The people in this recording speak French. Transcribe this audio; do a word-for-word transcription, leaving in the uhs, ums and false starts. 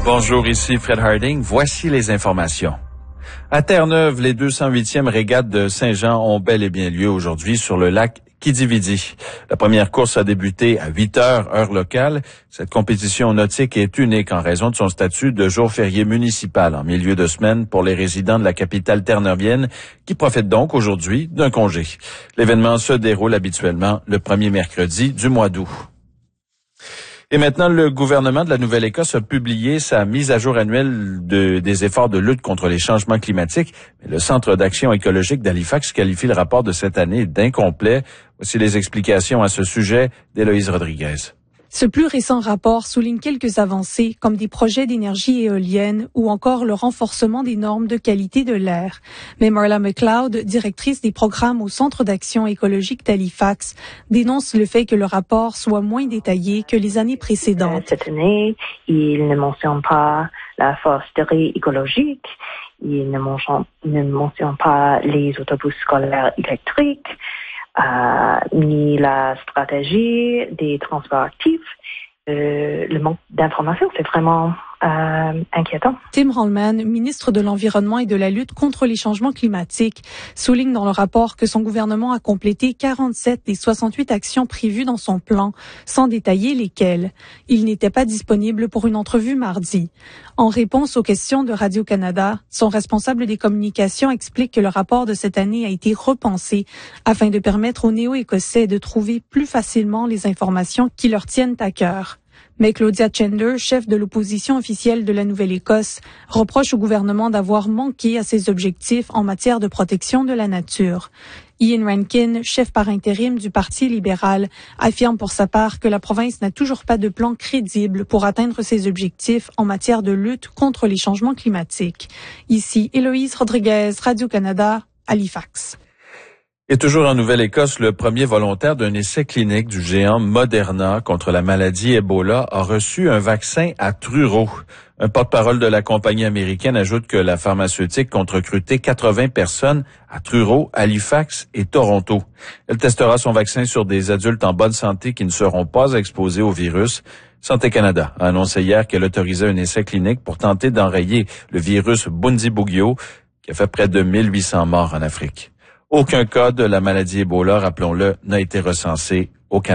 Bonjour, ici Fred Harding. Voici les informations. À Terre-Neuve, les deux cent huitièmes régates de Saint-Jean ont bel et bien lieu aujourd'hui sur le lac Kidividi. La première course a débuté à huit heures, heure locale. Cette compétition nautique est unique en raison de son statut de jour férié municipal en milieu de semaine pour les résidents de la capitale terneuvienne qui profitent donc aujourd'hui d'un congé. L'événement se déroule habituellement le premier mercredi du mois d'août. Et maintenant, le gouvernement de la Nouvelle-Écosse a publié sa mise à jour annuelle de, des efforts de lutte contre les changements climatiques. Mais le Centre d'action écologique d'Halifax qualifie le rapport de cette année d'incomplet. Voici les explications à ce sujet d'Héloïse Rodriguez. Ce plus récent rapport souligne quelques avancées, comme des projets d'énergie éolienne ou encore le renforcement des normes de qualité de l'air. Mais Marla McLeod, directrice des programmes au Centre d'action écologique d'Halifax, dénonce le fait que le rapport soit moins détaillé que les années précédentes. Cette année, il ne mentionne pas la foresterie écologique, il ne mentionne, ne mentionne pas les autobus scolaires électriques, Euh, ni la stratégie des transports actifs. Euh, le manque d'informations, c'est vraiment euh, inquiétant. Tim Holman, ministre de l'Environnement et de la lutte contre les changements climatiques, souligne dans le rapport que son gouvernement a complété quarante-sept des soixante-huit actions prévues dans son plan, sans détailler lesquelles. Il n'était pas disponible pour une entrevue mardi. En réponse aux questions de Radio-Canada, son responsable des communications explique que le rapport de cette année a été repensé afin de permettre aux Néo-Écossais de trouver plus facilement les informations qui leur tiennent à cœur. Mais Claudia Chender, chef de l'opposition officielle de la Nouvelle-Écosse, reproche au gouvernement d'avoir manqué à ses objectifs en matière de protection de la nature. Ian Rankin, chef par intérim du Parti libéral, affirme pour sa part que la province n'a toujours pas de plan crédible pour atteindre ses objectifs en matière de lutte contre les changements climatiques. Ici, Héloïse Rodriguez, Radio-Canada, Halifax. Et toujours en Nouvelle-Écosse, le premier volontaire d'un essai clinique du géant Moderna contre la maladie Ebola a reçu un vaccin à Truro. Un porte-parole de la compagnie américaine ajoute que la pharmaceutique compte recruter quatre-vingts personnes à Truro, Halifax et Toronto. Elle testera son vaccin sur des adultes en bonne santé qui ne seront pas exposés au virus. Santé Canada a annoncé hier qu'elle autorisait un essai clinique pour tenter d'enrayer le virus Bundibugyo qui a fait près de mille huit cents morts en Afrique. Aucun cas de la maladie Ebola, rappelons-le, n'a été recensé